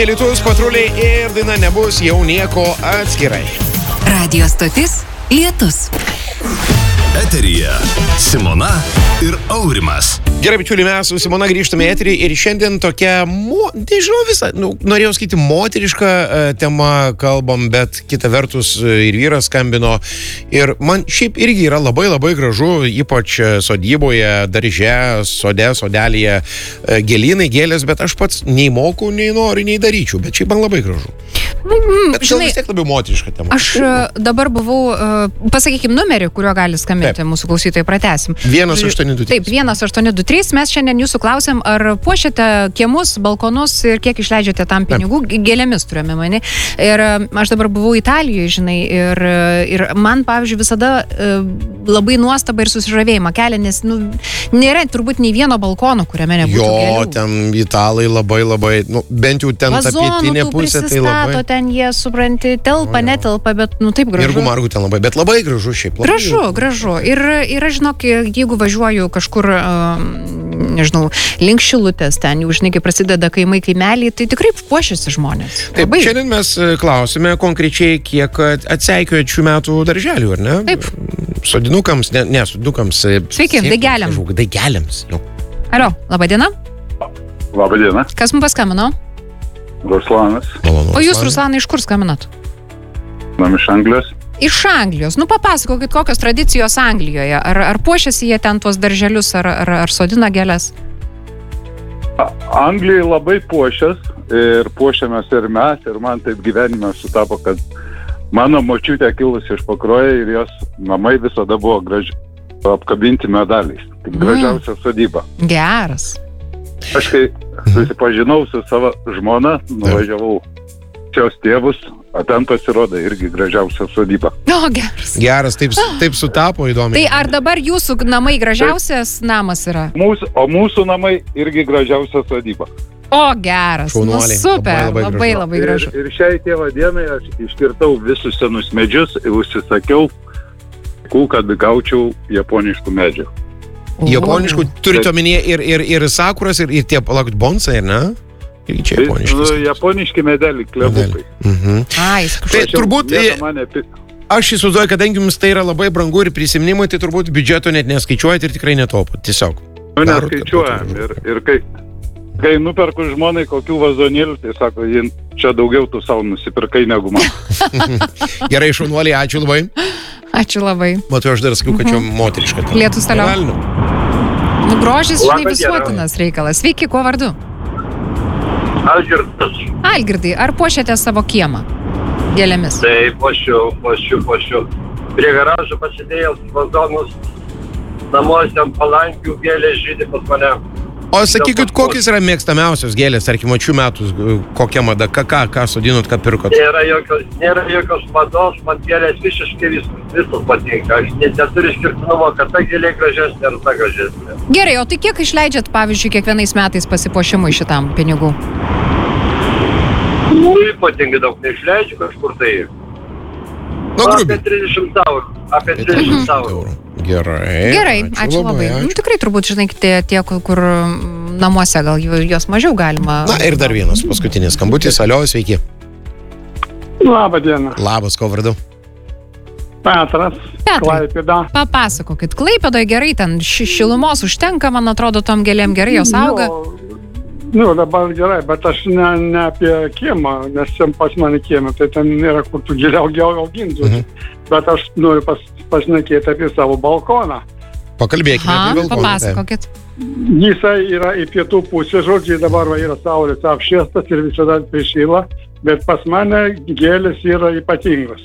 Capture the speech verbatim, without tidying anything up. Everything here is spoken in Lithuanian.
Lietuvius patruliai ir daina nebus jau nieko atskirai. Radio stotis Lietus. Eteryje Simona ir Aurimas. Gerai, bičiuliai, mes su Simona grįžtame į eterį ir šiandien tokia, mo, nežinau visą, nu, norėjau sakyti moterišką uh, temą kalbam, bet kita vertus uh, ir vyras skambino. Ir man šiaip irgi yra labai labai gražu, ypač uh, sodyboje, darže, sode, sodelėje, uh, gėlynai, gėlės, bet aš pats nei moku, nei noriu, nei daryčiau, bet šiaip man labai gražu. Mm, bet žinai, vis tiek labiau moteriška tema. Aš uh, dabar buvau, uh, pasakykim, numerį, kuriuo gali skambinti Taip. Mūsų klausytojai, pratęsim. vienas aštuoni du trys. Taip, vienas aštuoni du trys. Mes šiandien jūsų klausėm, ar puošiate kiemus, balkonus ir kiek išleidžiate tam pinigų, gėlėmis turėjome mane. Ir aš dabar buvau Italijoje, žinai, ir, ir man, pavyzdžiui, visada labai nuostaba ir susižavėjimą kelia, nes, nu, nėra turbūt nei vieno balkono, kuriame nebūtų jo, gėlių. Jo, ten italai labai labai, nu, bent jau ten ta pietinė pusė, tai labai. Ten jie, supranti, telpa, no, netelpa, bet, nu, taip gražu. Irgu margu ten labai, bet labai gražu šiaip. Labai gražu, gražu. Ir, ir aš, žinok, jeigu važiuoju kažkur, um, nežinau, link Šilutės, ten jau, žinai, kai prasideda kaimai, kaimeliai, tai tikrai puošiasi žmonės. Taip, labai. Šiandien mes klausime konkrečiai, kiek atseikėjot šių metų darželių, ar ne? Taip. Sodinukams, ne, ne sodinukams. Sveiki, daigeliams. Daigeliams, jau. Alio, laba diena. Labą dieną. Kas mums paskambino? Ruslanas. Malonu, o jūs, Ruslanai, iš kur skambinat? Man iš Anglijos. Iš Anglijos. Nu, papasakokit, kokios tradicijos Anglijoje. Ar, ar puošiasi jie ten tuos darželius, ar, ar, ar sodina gėles? Anglijai labai puošias ir puošiamės ir mes, ir man taip gyvenime sutapo, kad mano močiutė kilusi iš Pakruojo ir jos namai visada buvo graži, apkabinti medaliais. Tik gražiausia mm. sodyba. Geras. Aš kai susipažinau su savo žmona, nuvažiavau šios tėvus, o ten pasirodo irgi gražiausia sodyba. O, geras. Geras, taip, taip sutapo įdomiai. Tai ar dabar jūsų namai gražiausias taip. Namas yra? Mūsų, o mūsų namai irgi gražiausia sodyba. O, geras. Nu, super, labai, labai, labai, labai gražu. Ir, ir šiai tėvo dienai aš iškirtau visus senus medžius ir užsisakiau, kad gaučiau japoniškų medžių. Japoniškų, turite omenyje ir, ir, ir sakuras, ir, ir tie, palaukit, bonsai, ne? Ir čia japoniški. Japoniški medeliai, klevukai. Mhm. Ai, tai turbūt, aš įsivaizduoju, kadangi jums tai yra labai brangu ir prisiminimai, tai turbūt biudžeto net neskaičiuojat ir tikrai netaupot, tiesiog. Nu, neskaičiuojam. Ir, ir kai, kai nuperku žmonai kokių vazonėlių, tai sako, jin čia daugiau tu savo nusipirkai negu man. Gerai, šaunuoliai, ačiū labai. Ačiū labai. Matau, aš dar sakiau, kad čia moteriška. Lietus toliau. Nu, grožis, žinai, visuotinas reikalas. Sveiki, kuo vardu? Algirdas. Algirdai, ar puošiate savo kiemą gėlėmis? Tai puošiu, puošiu, puošiu. Prie garažo pasidėjau vazonus, namuose ant palankių gėlės žydi pas mane. O sakykit, kokios yra mėgstamiausios gėlės, tarkim, šių metų, kokia mada, ką, ką, ką sodinot, ką pirkot? Nėra jokios, nėra jokios mados, man gėlės visiškai vis, visos patinka. Aš net neturiu skirtinumo, kad ta gėlė gražesnė ar ta gražesnė. Gerai, o tai kiek išleidžiat, pavyzdžiui, kiekvienais metais pasipuošimui šitam pinigų? Nu, ypatingai daug neišleidžiu kažkur tai. Nu, grubiai. Apie trisdešimt eurų. Apie trisdešimt eurų. Gerai. Gerai, ačiū, ačiū labai. labai. Nu, tikrai turbūt, žinai, tie, tie kur, kur namuose gal jos mažiau galima. Na ir dar vienas paskutinis skambutis. Alio, sveiki. Labą dieną. Labas, ko vardu? Petras. Klaipėda. Papasakokit, Klaipėdoje gerai, ten šilumos užtenka, man atrodo, tom gėlėm gerai jos auga. Jo, nu, dabar gerai, bet aš ne, ne apie kiemą, nes ten pas mane kiemą, tai ten nėra kur tu geriau auginti. Mhm. Bet aš noriu pas, pašnekėti apie savo balkoną. Pakalbėkime Aha, apie balkoną. Papasakokit. Jisai yra į pietų pusę, žodžiai dabar va, yra saulės apšviestas ir visada prišyla, bet pas mane gėlės yra ypatingos.